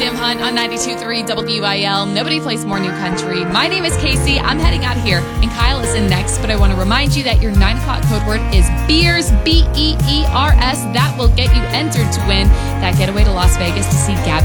Sam Hunt on 92.3 WIL. Nobody plays more new country. My name is Casey. I'm heading out here, and Kyle is in next. But I want to remind you that your 9 o'clock code word is BEERS, BEERS. That will get you entered to win that getaway to Las Vegas to see Gavin